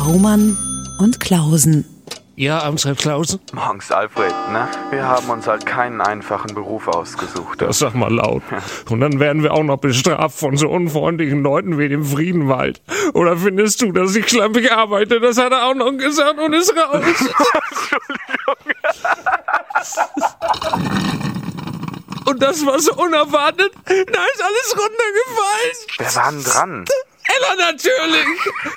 Baumann und Klausen. Ja, Amtsrat Klausen? Morgens, Alfred, ne? Wir haben uns halt keinen einfachen Beruf ausgesucht. Das sag mal laut. Und dann werden wir auch noch bestraft von so unfreundlichen Leuten wie dem Friedenwald. Oder findest du, dass ich schlampig arbeite? Das hat er auch noch gesagt und ist raus. Entschuldigung. Und das war so unerwartet. Da ist alles runtergefallen. Wer war denn dran? Ella natürlich.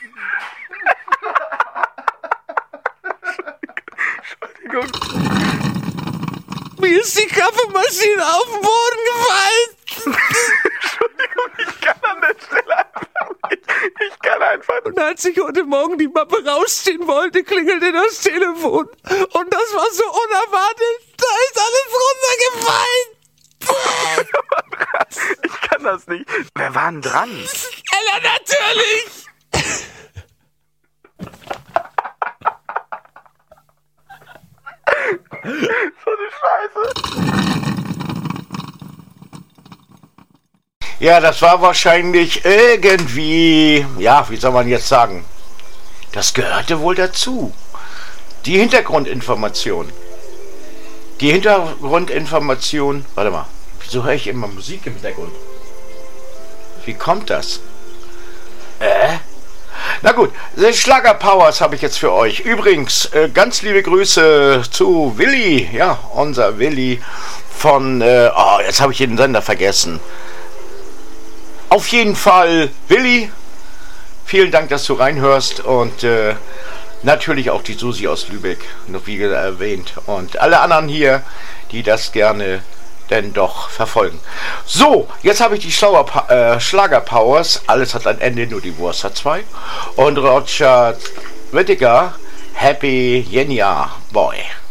Wie ist die Kaffeemaschine auf den Boden gefallen? Entschuldigung, ich kann an der Stelle einfach nicht. Ich kann einfach nicht. Und als ich heute Morgen die Mappe rausziehen wollte, klingelte das Telefon. Und das war so unerwartet. Da ist alles runtergefallen. Ich kann das nicht. Wer war denn dran? Ella natürlich. So eine Scheiße. Ja, das war wahrscheinlich irgendwie, ja, wie soll man jetzt sagen, das gehörte wohl dazu. Die Hintergrundinformation. Warte mal, wieso höre ich immer Musik im Hintergrund? Wie kommt das? Na gut, Schlagerpowers habe ich jetzt für euch. Übrigens, ganz liebe Grüße zu Willi, ja, unser Willi von, jetzt habe ich den Sender vergessen. Auf jeden Fall, Willi, vielen Dank, dass du reinhörst und natürlich auch die Susi aus Lübeck, noch wie erwähnt, und alle anderen hier, die das gerne denn doch verfolgen. So, jetzt habe ich die Schlagerpowers. Alles hat ein Ende, nur die Wurst hat zwei. Und Roger Whittaker, Happy Yenya Boy.